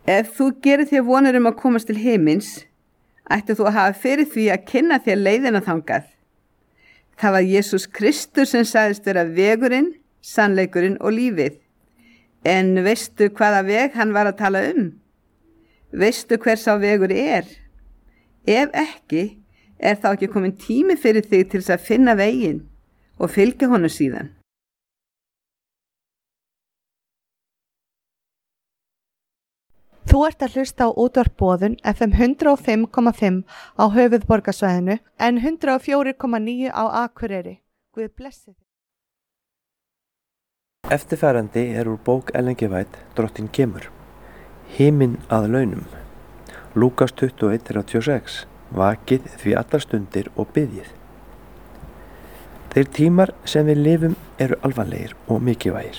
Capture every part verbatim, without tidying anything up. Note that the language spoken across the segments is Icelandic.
Ef þú gerir þér vonir um að komast til himins, ættu þú að hafa fyrir því að kynna þér leiðina þangað. Það var Jesús Kristur sem sagðist vera vegurinn, sannleikurinn og lífið. En veistu hvaða veg hann var að tala um? Veistu hver sá vegur er? Ef ekki, er þá ekki komin tími fyrir þig til þess að finna veginn og fylgja honum síðan. Þú ert að hlusta á útvarp Boðun F M hundrað og fimm komma fimm á höfuðborgarsvæðinu en hundrað og fjögur komma níu á Akureyri. Guð blessi þig. Eftirfarandi er úr bók Ellen G. White, Drottinn kemur. Himinn að launum. Lúkas tuttugu og eitt þrjátíu og sex. Vakið því allar stundir og biðjið. Þeir tímar sem við lifum eru alvarlegir og mikilvægir.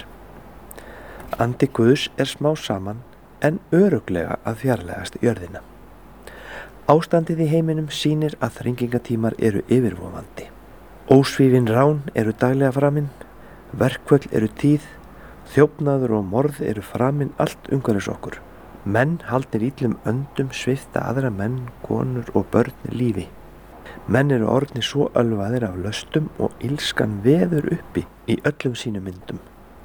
Andi Guðs er smá saman en örugglega að fjarlægast jörðina. Ástandið í heiminum sýnir að þrengingatímar eru yfirvofandi. Ósvífin rán eru daglega framinn, verkföll eru tíð, þjófnaður og morð eru framinn allt umhverfis okkur. Menn haldnir illum öndum svipta aðra menn, konur og börn lífi. Menn eru orðnir svo ölvaðir af löstum og illskan veður uppi í öllum sínum myndum.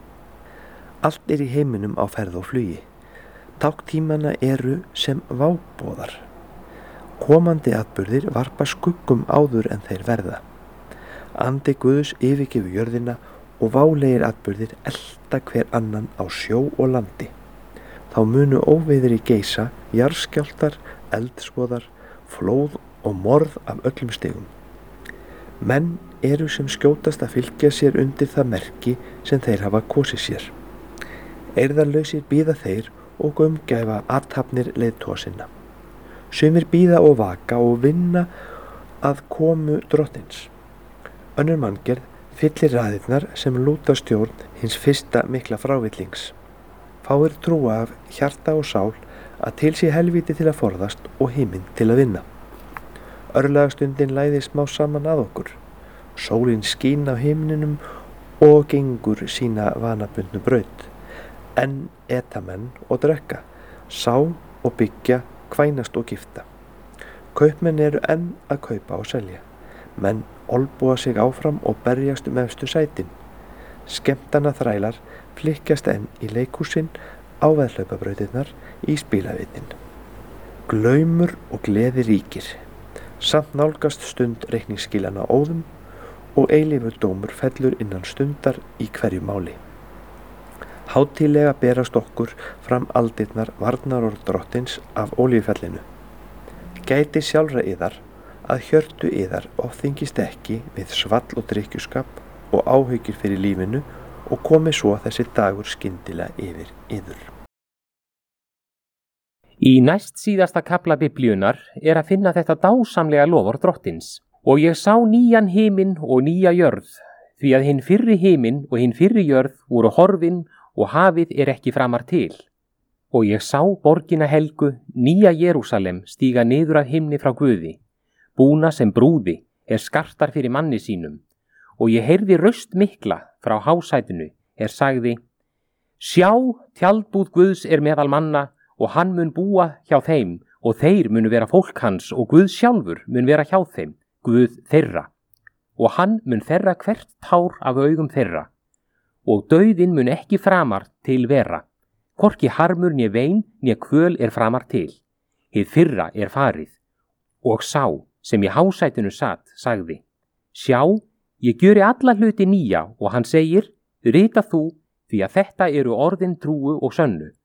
Allt er í heiminum á ferð og flugi. Tákntímanna eru sem váboðar. Komandi atburðir varpa skuggum áður en þeir verða. Andi Guðs yfirgefur jörðina og válegir atburðir elta hver annan á sjó og landi. Þá munu óveðri geisa, jarðskjálftar, eldsvoðar, flóð og morð af öllum stigum. Menn eru sem skjótast að fylgja sér undir það merki sem þeir hafa kosið sér. Eirðarlausir bíða þeir og gaumgæfa athafnir leiðtoga sinna. Sumir bíða og vaka og vinna að komu drottins. Önnur manngerð fyllir raðirnar sem lúta stjórn hins fyrsta mikla frávillings. Fáir trúa af hjarta og sál að til sé helvíti til að forðast og himinn til að vinna. Örlagastundin læðir smá saman að okkur. Sólin skín á himninum og gengur sína vanabundnu braut. Enn eta menn og drekka, sá og byggja, kvænast og gifta. Kaupmenn eru enn að kaupa og selja. Menn olbúa sig áfram og berjast um efstu sætin. Skemmtana þrælar flykkjast enn í leikhúsin, á veðhlaupabrautirnar, í spílavitin. Glaumur og gleði ríkir. Samt nálgast stund reikningsskilana óðum og eilífur dómur fellur innan stundar í hverju máli. Hátíðlega berast okkur fram aldirnar varnarorð drottins af olíufellinu. Gæti sjálfra yðar að hjörtu yðar ofþyngist ekki við svall og drykkjuskap og áhyggjur fyrir lífinu og komi svo þessi dagur skyndilega yfir yður. Í næst síðasta kafla Biblíunnar er að finna þetta dásamlega loforð drottins. Og ég sá nýjan himinn og nýja jörð, því að hinn fyrri himinn og hinn fyrri jörð voru horfin og hafið er ekki framar til. Og ég sá borgina helgu, nýja Jerúsalem, stíga niður af himni frá Guði, búna sem brúði er skartar fyrir manni sínum. Og ég heyrði raust mikla frá hásætinu er sagði: Sjá, tjaldbúð Guðs er meðal manna og hann mun búa hjá þeim og þeir munu vera fólk hans og Guð sjálfur mun vera hjá þeim, Guð þeirra. Og hann mun þerra hvert tár af augum þeirra. Og dauðinn mun ekki framar til vera. Hvorki harmur né vein né kvöl er framar til. Hið fyrra er farið. Og sá sem í hásætinu sat sagði: Sjá, ég gjöri alla hluti nýja og hann segir: Rita þú, því að þetta eru orðin trúu og sönnu.